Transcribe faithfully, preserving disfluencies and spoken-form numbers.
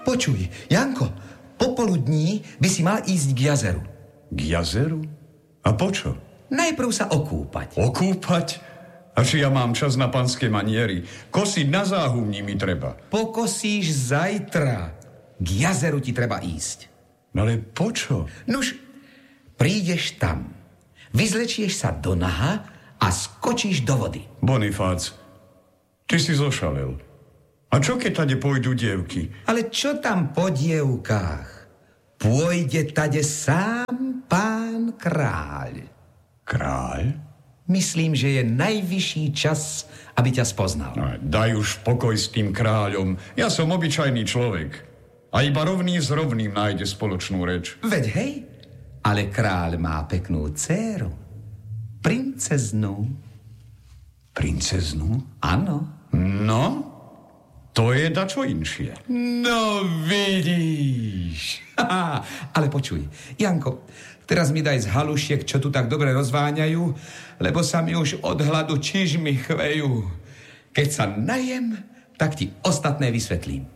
Počuj, Janko, popoludní by si mal ísť k jazeru. K jazeru? A počo? Najprv sa okúpať. Okúpať? A či ja mám čas na panské maniery? Kosiť na záhumní mi treba. Pokosíš zajtra. K jazeru ti treba ísť. No ale počo? Nuž, prídeš tam, vyzlečieš sa do naha a skočíš do vody. Bonifác, ty si zošalel. A čo keď tade pôjdu dievky? Ale čo tam po dievkách? Pôjde tade sám pán kráľ. Kráľ? Myslím, že je najvyšší čas, aby ťa spoznal. No, daj už pokoj s tým kráľom. Ja som obyčajný človek. A iba rovný s rovným nájde spoločnú reč. Veď hej, ale kráľ má peknú dcéru. Princeznú. Princeznú? Áno. No, to je dačo inšie. No vidíš. Ale počuj, Janko, teraz mi daj z halušiek, čo tu tak dobre rozváňajú, lebo sa mi už od hladu čižmy chvejú. Keď sa najem, tak ti ostatné vysvetlím.